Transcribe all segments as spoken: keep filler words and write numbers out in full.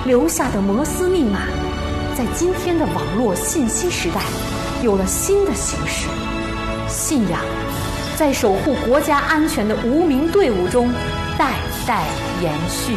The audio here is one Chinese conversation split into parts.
留下的摩斯密码，在今天的网络信息时代有了新的形式。信仰在守护国家安全的无名队伍中代代延续。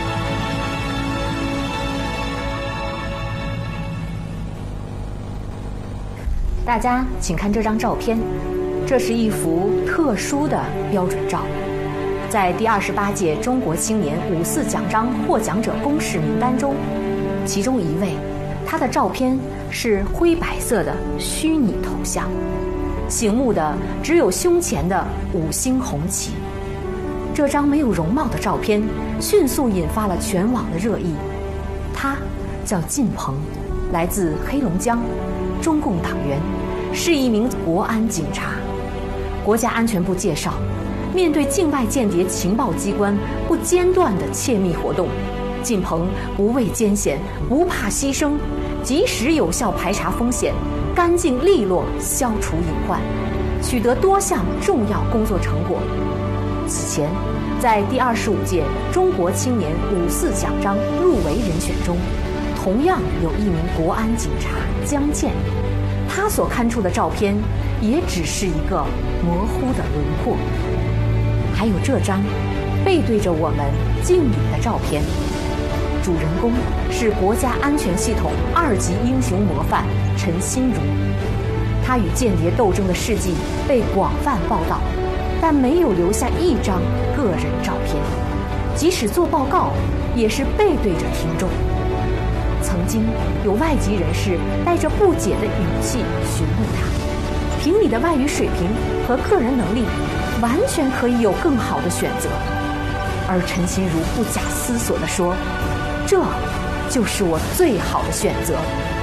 大家请看这张照片，这是一幅特殊的标准照。在第二十八届中国青年五四奖章获奖者公示名单中，其中一位，他的照片是灰白色的虚拟头像，醒目的只有胸前的五星红旗。这张没有容貌的照片迅速引发了全网的热议。他叫靳鹏，来自黑龙江，中共党员，是一名国安警察。国家安全部介绍，面对境外间谍情报机关不间断的窃密活动，靳鹏不畏艰险，不怕牺牲，及时有效排查风险，干净利落消除隐患，取得多项重要工作成果。此前，在第二十五届中国青年五四奖章入围人选中，同样有一名国安警察江建，他所刊出的照片也只是一个模糊的轮廓。还有这张背对着我们敬礼的照片，主人公是国家安全系统二级英雄模范陈新如。他与间谍斗争的事迹被广泛报道，但没有留下一张个人照片，即使做报告也是背对着听众。曾经有外籍人士带着不解的语气询问他，凭你的外语水平和个人能力，完全可以有更好的选择。而陈新如不假思索地说，这就是我最好的选择。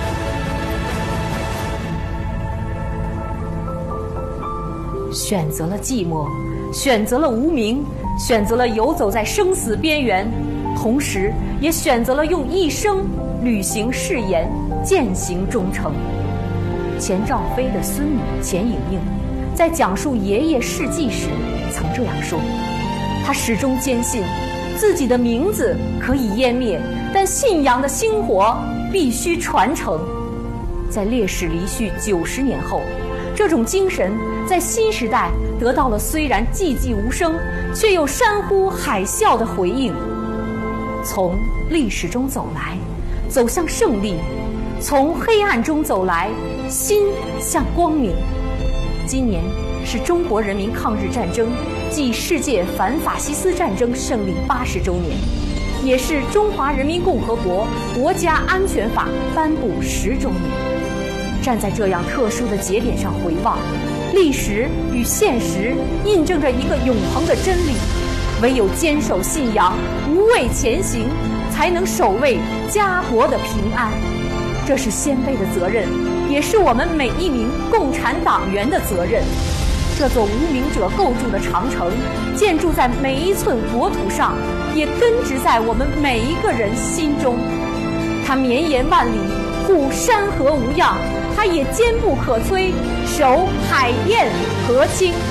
选择了寂寞，选择了无名，选择了游走在生死边缘，同时也选择了用一生履行誓言，践行忠诚。钱兆飞的孙女钱颖颖在讲述爷爷事迹时曾这样说，她始终坚信自己的名字可以湮灭，但信仰的星火必须传承。在烈士离去九十年后，这种精神在新时代得到了虽然寂寂无声，却又山呼海啸的回应。从历史中走来，走向胜利；从黑暗中走来，心向光明。今年是中国人民抗日战争暨世界反法西斯战争胜利八十周年，也是中华人民共和国国家安全法颁布十周年。站在这样特殊的节点上回望，历史与现实印证着一个永恒的真理：唯有坚守信仰，无畏前行，才能守卫家国的平安。这是先辈的责任，也是我们每一名共产党员的责任。这座无名者构筑的长城，建筑在每一寸国土上，也根植在我们每一个人心中。它绵延万里，护山河无恙；它也坚不可摧，守海晏河清。